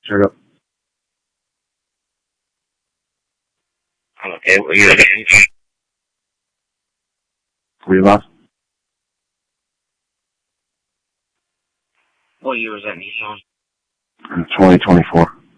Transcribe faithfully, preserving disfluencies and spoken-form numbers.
Straight up. Okay, what year is that? We lost. What year was that? twenty twenty-four.